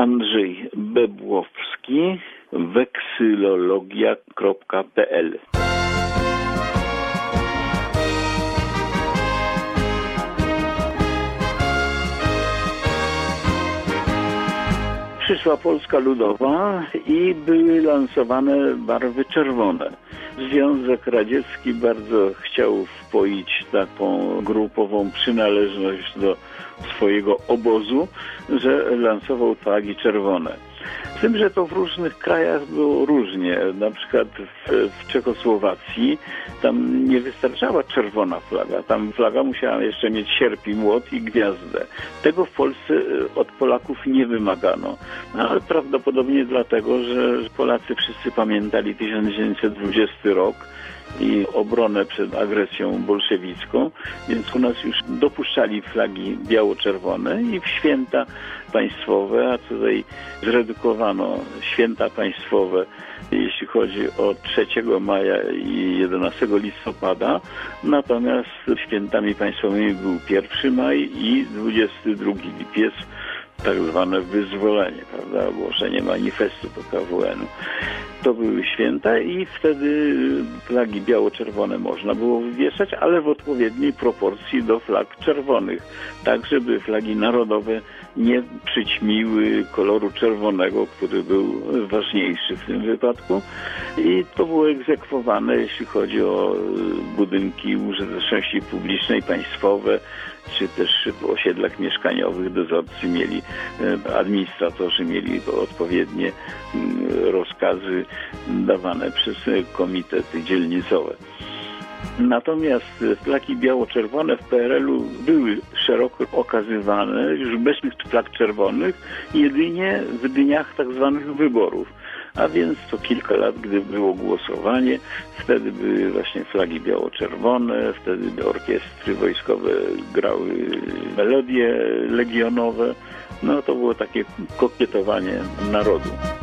Andrzej Bebłowski, weksylologia.pl. Przyszła Polska Ludowa i były lansowane barwy czerwone. Związek Radziecki bardzo chciał wpoić taką grupową przynależność do swojego obozu, że lansował flagi czerwone. Z tym, że to w różnych krajach było różnie. Na przykład w Czechosłowacji tam nie wystarczała czerwona flaga. Tam flaga musiała jeszcze mieć sierp i młot i gwiazdę. Tego w Polsce od Polaków nie wymagano. Ale prawdopodobnie dlatego, że Polacy wszyscy pamiętali 1920 rok i obronę przed agresją bolszewicką, więc u nas już dopuszczali flagi biało-czerwone i w święta państwowe, a tutaj zredukowano święta państwowe, jeśli chodzi o 3 maja i 11 listopada, natomiast świętami państwowymi był 1 maj i 22 lipiec, tak zwane wyzwolenie, prawda, ogłoszenie manifestu PKWN-u. To były święta i wtedy flagi biało-czerwone można było wywieszać, ale w odpowiedniej proporcji do flag czerwonych, tak żeby flagi narodowe nie przyćmiły koloru czerwonego, który był ważniejszy w tym wypadku. I to było egzekwowane, jeśli chodzi o budynki użyteczności publicznej, państwowe, czy też w osiedlach mieszkaniowych dozorcy mieli, administratorzy mieli odpowiednie rozkazy dawane przez komitety dzielnicowe. Natomiast flagi biało-czerwone w PRL-u były szeroko okazywane, już bez tych flag czerwonych, jedynie w dniach tak zwanych wyborów. A więc co kilka lat, gdy było głosowanie, wtedy były właśnie flagi biało-czerwone, wtedy orkiestry wojskowe grały melodie legionowe. No to było takie kokietowanie narodu.